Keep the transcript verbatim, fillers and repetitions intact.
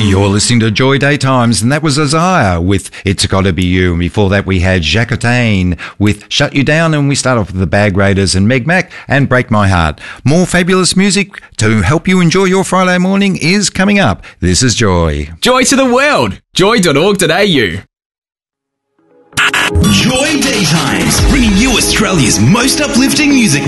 You're listening to Joy Daytimes, and that was Isaiah with It's Gotta Be You. And before that, we had Jacqueline with Shut You Down, and we start off with the Bag Raiders and Meg Mac and Break My Heart. More fabulous music to help you enjoy your Friday morning is coming up. This is Joy. Joy to the world. joy dot org dot a u. Joy Daytimes, bringing you Australia's most uplifting music